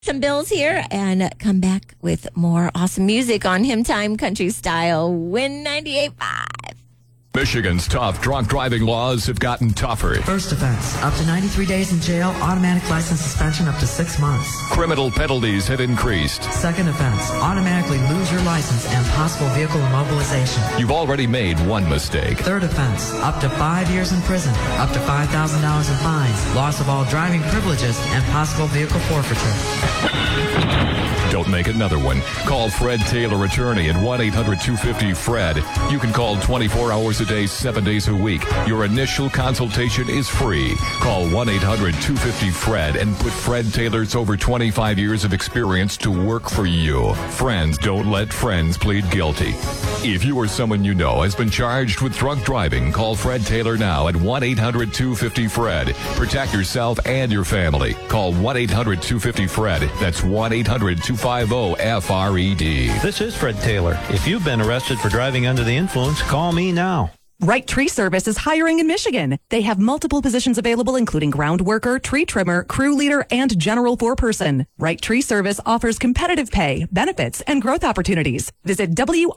Some bills here and come back with more awesome music on Hymn Time Country Style. Win 98.5. Michigan's tough drunk driving laws have gotten tougher. First offense, up to 93 days in jail, automatic license suspension up to 6 months. Criminal penalties have increased. Second offense, automatically lose your license and possible vehicle immobilization. You've already made one mistake. Third offense, up to 5 years in prison, up to $5,000 in fines, loss of all driving privileges, and possible vehicle forfeiture. Don't make another one. Call Fred Taylor Attorney at 1-800-250-FRED. You can call 24 hours a day, 7 days a week. Your initial consultation is free. Call 1-800-250-FRED and put Fred Taylor's over 25 years of experience to work for you. Friends don't let friends plead guilty. If you or someone you know has been charged with drunk driving, call Fred Taylor now at 1-800-250-FRED. Protect yourself and your family. Call 1-800-250-FRED. That's 1-800-250-FRED. This is Fred Taylor. If you've been arrested for driving under the influence, call me now. Right Tree Service is hiring in Michigan. They have multiple positions available, including ground worker, tree trimmer, crew leader, and general foreperson. Right Tree Service offers competitive pay, benefits, and growth opportunities. Visit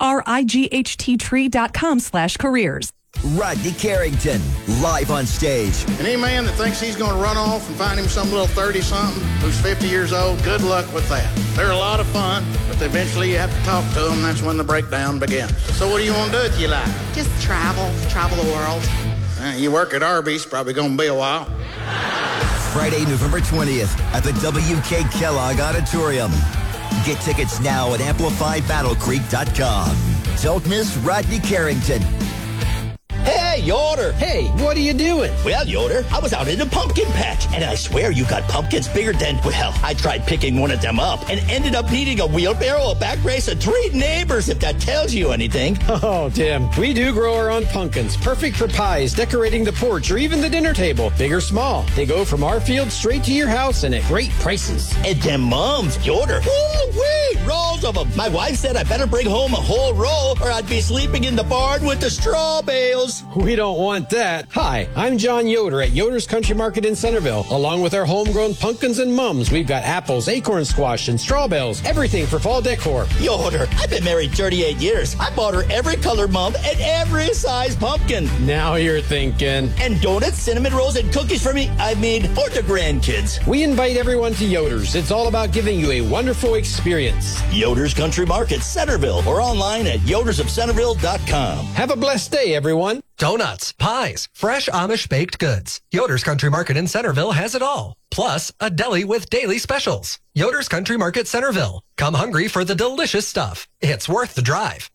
WRIGHTtree.com/careers. Rodney Carrington, live on stage. And any man that thinks he's going to run off and find him some little 30-something who's 50 years old, good luck with that. They're a lot of fun, but eventually you have to talk to them. That's when the breakdown begins. So what do you want to do if you like? Just travel the world. You work at Arby's, probably going to be a while. Friday, November 20th at the W.K. Kellogg Auditorium. Get tickets now at AmplifyBattleCreek.com. Don't miss Rodney Carrington. Hey, Yoder! Hey, what are you doing? Well, Yoder, I was out in a pumpkin patch, and I swear you got pumpkins bigger than, well, I tried picking one of them up and ended up needing a wheelbarrow, a back race, and 3 neighbors, if that tells you anything. Oh, Tim, we do grow our own pumpkins. Perfect for pies, decorating the porch, or even the dinner table, big or small. They go from our field straight to your house and at great prices. And them mums, Yoder, woo-wee, rolls of them. My wife said I better bring home a whole roll or I'd be sleeping in the barn with the straw bales. We don't want that. Hi, I'm John Yoder at Yoder's Country Market in Centerville. Along with our homegrown pumpkins and mums, we've got apples, acorn squash, and straw bales. Everything for fall decor. Yoder, I've been married 38 years. I bought her every color mum and every size pumpkin. Now you're thinking. And donuts, cinnamon rolls, and cookies for me, for the grandkids. We invite everyone to Yoder's. It's all about giving you a wonderful experience. Yoder's Country Market, Centerville, or online at yodersofcenterville.com. Have a blessed day, everyone. Donuts, pies, fresh Amish baked goods. Yoder's Country Market in Centerville has it all. Plus, a deli with daily specials. Yoder's Country Market Centerville. Come hungry for the delicious stuff. It's worth the drive.